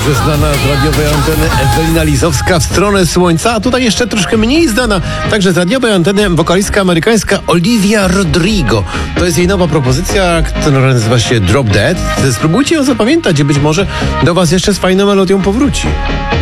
dobrze znana z radiowej anteny Ewelina Lizowska w stronę słońca, a tutaj jeszcze troszkę mniej znana, także z radiowej anteny wokalistka amerykańska Olivia Rodrigo. To jest jej nowa propozycja, która nazywa się Drop Dead. Spróbujcie ją zapamiętać i być może do was jeszcze z fajną melodią powróci.